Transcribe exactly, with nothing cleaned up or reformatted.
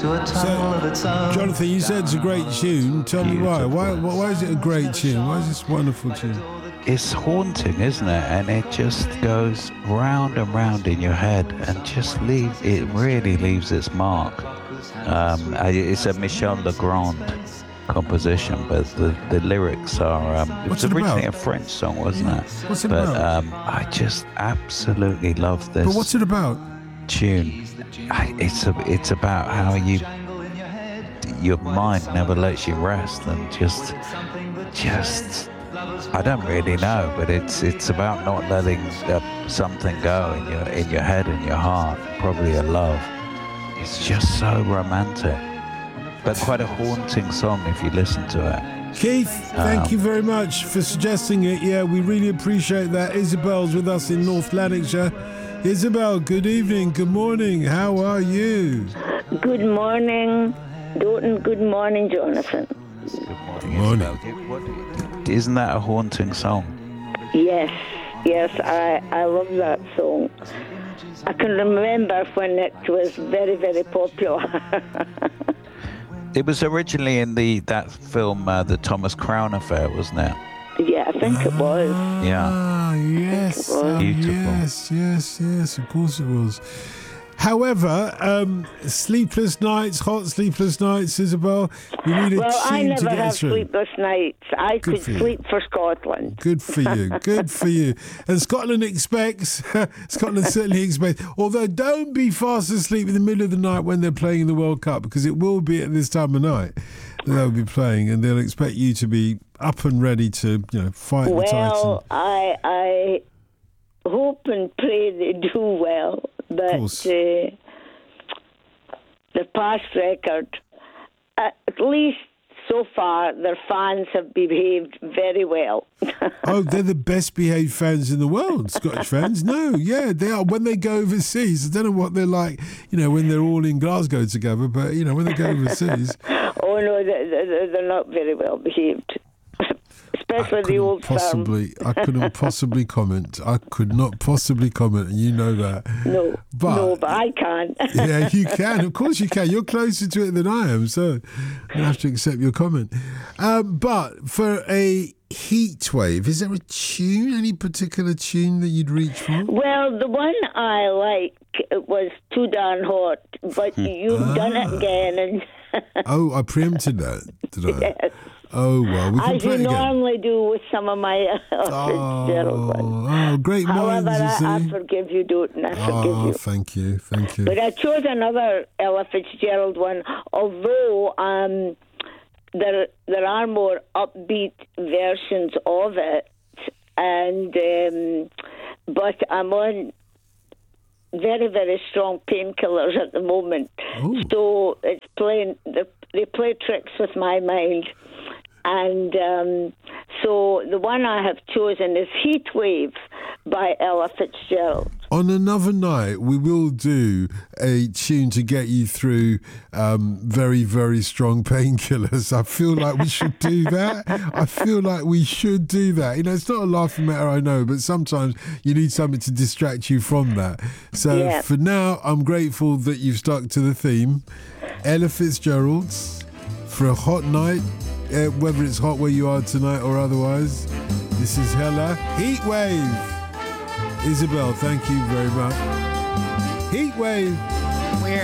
So, Jonathan, you said it's a great tune. Tell me why. Why, why is it a great tune? Why is this a wonderful tune? It's haunting, isn't it? And it just goes round and round in your head and just leave. It really leaves its mark. Um, it's a Michel Legrand composition, but the, the lyrics are. Um, it was it originally about? a French song, wasn't Yeah. it? What's it but about? Um, I just absolutely love this. But what's it about? Tune. I, it's a, it's about how you your mind never lets you rest and just just I don't really know, but it's it's about not letting uh, something go in your in your head and your heart, probably a love. It's just so romantic, but quite a haunting song if you listen to it. Keith, thank Um, you very much for suggesting it. Yeah, we really appreciate that. Isabel's with us in North Lanarkshire. Isabel, good evening, good morning. How are you? Good morning, Dalton. Good morning, Jonathan. Good morning. Morning. Isabel. What, isn't that a haunting song? Yes, yes, I, I love that song. I can remember when it was very, very popular. It was originally in the that film, uh, the Thomas Crown Affair, wasn't it? Yeah, I think it was. Yeah. Ah, yes. it was. ah, Beautiful. Yes, yes, yes, of course it was. However, um, sleepless nights, hot sleepless nights, Isabel, we need a Well, I tune to never get have through. sleepless nights. I Good could for you. sleep for Scotland. Good for you. Good for you. And Scotland expects, Scotland certainly expects, although don't be fast asleep in the middle of the night when they're playing in the World Cup, because it will be at this time of night that they'll be playing, and they'll expect you to be up and ready to, you know, fight the Titan. Well, I I hope and pray they do well, but course. uh, the past record, at least so far, their fans have behaved very well. Oh, they're the best behaved fans in the world, Scottish fans. No, yeah, they are. When they go overseas, I don't know what they're like, you know, when they're all in Glasgow together, but, you know, when they go overseas. Oh, no, they- they- they're not very well behaved. Especially I the couldn't old firm. possibly, I couldn't possibly comment. I could not possibly comment, and you know that. No, But- no, but I can. Yeah, you can. Of course you can. You're closer to it than I am, so I have to accept your comment. Um, but for a heat wave, is there a tune, any particular tune that you'd reach for? Well, the one I like was Too Darn Hot, but you've done it again. And Oh, I preempted that, did I? yes, Oh, well, we can as play you it again. normally do with some of my uh, Fitzgerald ones. Oh, oh, great However, minds, you I, I see. forgive you, Dalton. I forgive Oh, you. thank you, thank you. But I chose another Ella Fitzgerald one, although um, there there are more upbeat versions of it, and um, but I'm on very very strong painkillers at the moment, Oh. so it's playing. They, they play tricks with my mind. And um, so the one I have chosen is Heat Wave by Ella Fitzgerald. On another night, we will do a tune to get you through um, very, very strong painkillers. I feel like we should do that. I feel like we should do that. You know, it's not a laughing matter, I know, but sometimes you need something to distract you from that. So Yeah. for now, I'm grateful that you've stuck to the theme. Ella Fitzgerald's for a hot night, uh, whether it's hot where you are tonight or otherwise. This is Hella Heat Wave. Isabel, thank you very much. Heat Wave.